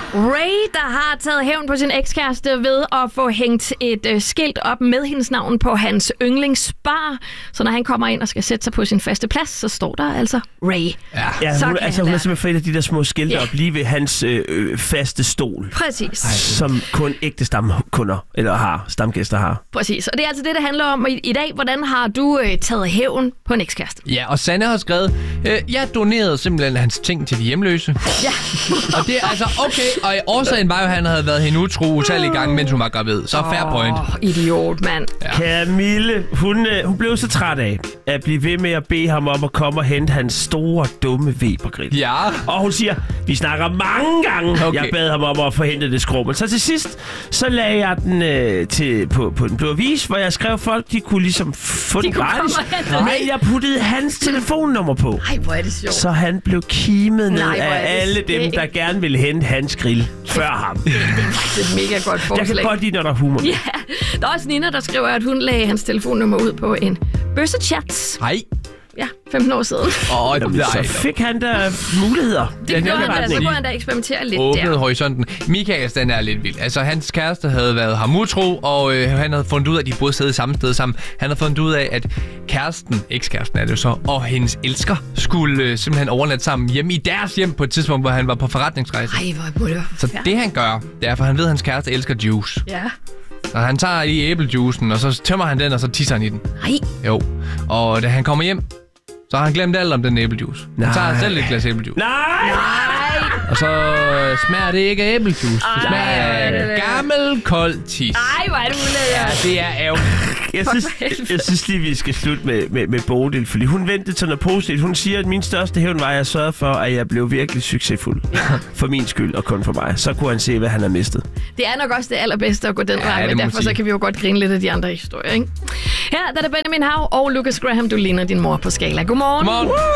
Ray, der har taget hævn på sin ekskæreste ved at få hængt et skilt op med hendes navn på hans yndlingsbar. Så når han kommer ind og skal sætte sig på sin faste plads, så står der altså Ray. Ja, hun er simpelthen fået af de der små skilte op lige ved hans faste stol. Præcis. Som kun ægte stamkunder, eller stamgæster har. Præcis, og det er altså det handler om i dag. Hvordan har du taget hævn på en ekskæreste? Ja, og Sanne har skrevet, jeg donerede simpelthen hans ting til de hjemløse. Ja. Og det er altså okay, og årsagen var jo, at han havde været hende utro utallige gange, mens hun var gravid. Så fair point. Idiot, mand. Ja. Camille, hun blev så træt af at blive ved med at bede ham om at komme og hente hans store, dumme Weber-grill. Ja. Og hun siger, vi snakker mange gange, jeg bad ham om at få hentet det skrummel. Så til sidst, så lagde jeg den på den blå avis, hvor jeg skrev folk, de kunne ligesom få den gratis. Men jeg puttede hans telefonnummer på. Ej, hvor er det sjovt. Så han blev kimet ned af alle dem, der gerne ville hente hans grill før ham. Det er faktisk et mega godt forslag. Jeg kan godt lide, når der er humor. Ja, der er også Nina, der skriver, at hun lagde hans telefonnummer ud på en bøssechat. Hej. Ja, 15 år siden. Så fik han da muligheder. Det gjorde han da. Så kunne han da eksperimentere lidt åbnede der. horisonten. Michael, den er lidt vild. Altså, hans kæreste havde været ham utro, og han havde fundet ud af, at de boede stadig samme sted sammen. Han havde fundet ud af, at ekskæresten er det så, og hendes elsker skulle simpelthen overnatte sammen hjemme i deres hjem på et tidspunkt, hvor han var på forretningsrejse. Ej, hvor er det. Så det han gør, det er, for han ved, at hans kæreste elsker juice. Ja. Og han tager i æblejuicen, og så tømmer han den, og så tisser han i den. Nej. Jo. Og da han kommer hjem, så har han glemt alt om den æblejuice. Han tager selv et glas æblejuice. Nej! Og så smager det ikke af æblejuice. Det smager af gammel, kold tis. Ej, hvor er det ulækkert. Ja, det er ærgerligt. Jeg synes lige, vi skal slutte med Bodil, fordi hun ventede til noget positivt. Hun siger, at min største hævn var, at jeg sørgede for, at jeg blev virkelig succesfuld. For min skyld og kun for mig. Så kunne han se, hvad han har mistet. Det er nok også det allerbedste at gå den vej, men derfor så kan vi jo godt grine lidt af de andre historier, ikke? Her der er det Benjamin Hav og Lucas Graham, du ligner din mor på Skala. Godmorgen. Godmorgen.